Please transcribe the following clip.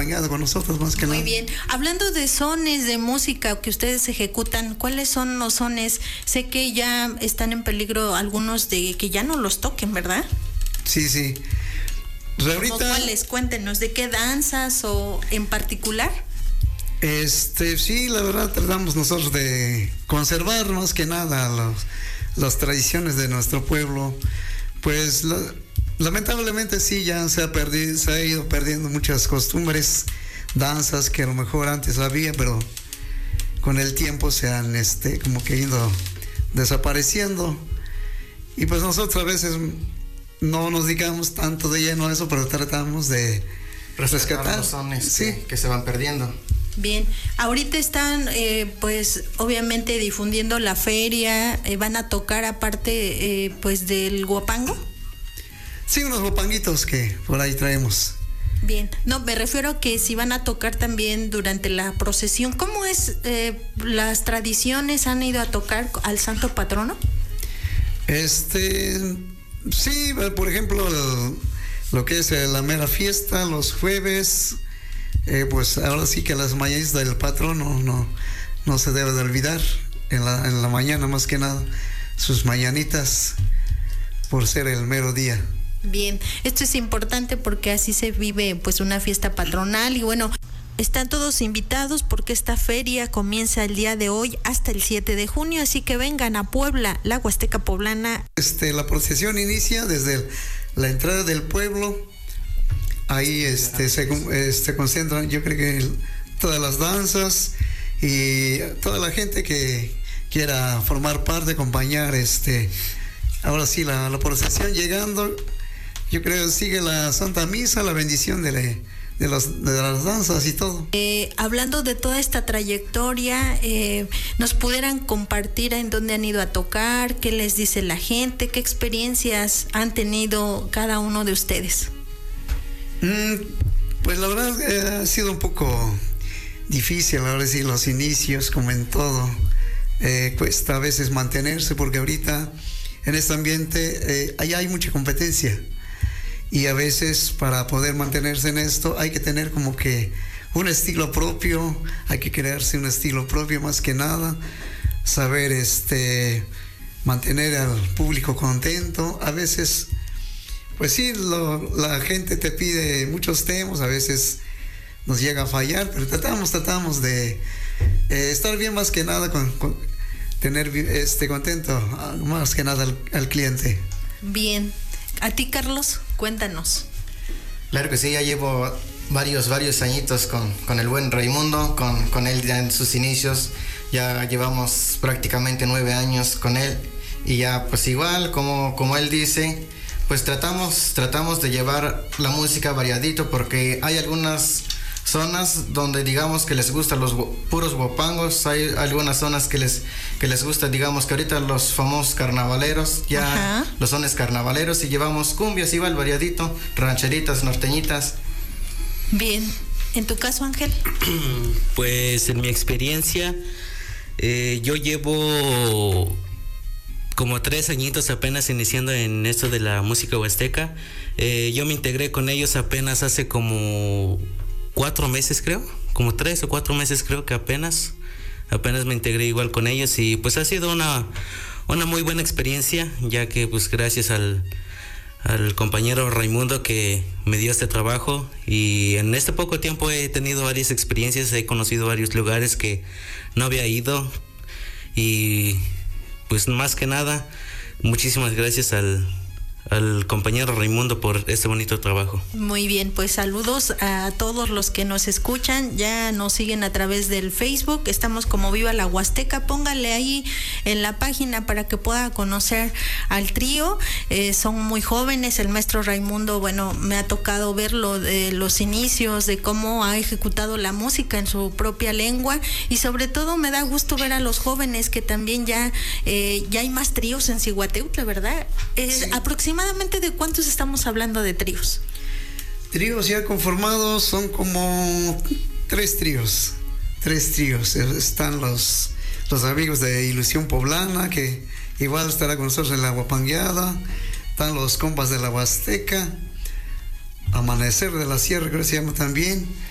guapangueada con nosotros más que nada. Muy bien. Hablando de sones, de música que ustedes ejecutan, ¿cuáles son los sones? Sé que ya están en peligro algunos de que ya no los toquen, ¿verdad? Sí, sí. Pues ahorita, ¿Cuáles? Cuéntenos, ¿de qué danzas o en particular? Sí, la verdad tratamos nosotros de conservar más que nada las tradiciones de nuestro pueblo. Pues lamentablemente sí, ya se ha ido perdiendo muchas costumbres, danzas que a lo mejor antes había, pero con el tiempo se han como que ido desapareciendo. Y pues nosotros a veces no nos dedicamos tanto de lleno a eso, pero tratamos de rescatar los sones sí, que se van perdiendo. Bien, ahorita están pues obviamente difundiendo la feria, van a tocar aparte pues del guapango. Sí, unos guapanguitos que por ahí traemos. Bien, no, me refiero a que si van a tocar también durante la procesión, ¿cómo es las tradiciones? ¿Han ido a tocar al santo patrono? Sí, por ejemplo, lo que es la mera fiesta, los jueves, pues ahora sí que las mañanas del patrono no se debe de olvidar, en la mañana más que nada, sus mañanitas, por ser el mero día. Bien, esto es importante porque así se vive pues una fiesta patronal y bueno, están todos invitados porque esta feria comienza el día de hoy hasta el 7 de junio, así que vengan a Puebla, la Huasteca Poblana. La procesión inicia desde la entrada del pueblo. Ahí se concentran, yo creo que todas las danzas y toda la gente que quiera formar parte, acompañar ahora sí la procesión llegando. Yo creo que sigue la Santa Misa, la bendición de las danzas y todo. Hablando de toda esta trayectoria, ¿nos pudieran compartir en dónde han ido a tocar? ¿Qué les dice la gente? ¿Qué experiencias han tenido cada uno de ustedes? Pues la verdad ha sido un poco difícil, ahora sí, los inicios, como en todo. Cuesta a veces mantenerse porque ahorita en este ambiente hay mucha competencia. Y a veces para poder mantenerse en esto hay que tener como que un estilo propio, hay que crearse un estilo propio más que nada, saber mantener al público contento. A veces, pues sí, la gente te pide muchos temas, a veces nos llega a fallar, pero tratamos de estar bien más que nada, con tener contento más que nada al cliente. Bien. ¿A ti, Carlos? Cuéntanos. Claro que sí, ya llevo varios añitos con el buen Raimundo, con él ya en sus inicios. Ya llevamos prácticamente 9 años con él. Y ya pues igual, como él dice, pues tratamos de llevar la música variadito, porque hay algunas zonas donde digamos que les gustan los puros guapangos, hay algunas zonas que les gusta, digamos que ahorita los famosos carnavaleros, ya Ajá. Los sones carnavaleros, y llevamos cumbias igual variadito, rancheritas, norteñitas. Bien, ¿en tu caso, Ángel? Pues en mi experiencia, yo llevo como 3 añitos apenas iniciando en esto de la música huasteca. Yo me integré con ellos apenas hace como 4 meses, creo, como 3 o 4 meses creo que apenas me integré igual con ellos, y pues ha sido una muy buena experiencia, ya que pues gracias al compañero Raimundo que me dio este trabajo, y en este poco tiempo he tenido varias experiencias, he conocido varios lugares que no había ido, y pues más que nada muchísimas gracias al compañero Raimundo por este bonito trabajo. Muy bien, pues saludos a todos los que nos escuchan, ya nos siguen a través del Facebook, estamos como Viva la Huasteca, póngale ahí en la página para que pueda conocer al trío, son muy jóvenes, el maestro Raimundo, bueno, me ha tocado verlo de los inicios, de cómo ha ejecutado la música en su propia lengua, y sobre todo me da gusto ver a los jóvenes que también ya hay más tríos en Zihuatanejo, ¿verdad? Sí. Aproximadamente ¿de cuántos estamos hablando de tríos? Tríos ya conformados son como 3 tríos. 3 tríos. Están los amigos de Ilusión Poblana, que igual estará con nosotros en la guapangueada. Están los compas de la Huasteca, Amanecer de la Sierra, creo que se llama también.